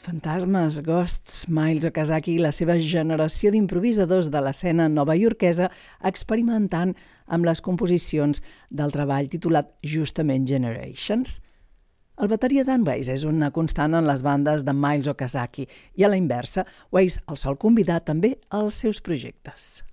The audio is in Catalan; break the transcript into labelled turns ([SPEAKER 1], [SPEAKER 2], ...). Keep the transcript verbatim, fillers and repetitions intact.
[SPEAKER 1] Fantasmes, Ghosts, Miles Okazaki i la seva generació d'improvisadors de l'escena novaiorquesa experimentant amb les composicions del treball titulat justament Generations. El bateria Dan Weiss és una constant en les bandes de Miles Okazaki i a la inversa, Weiss el sol convidar també als seus projectes.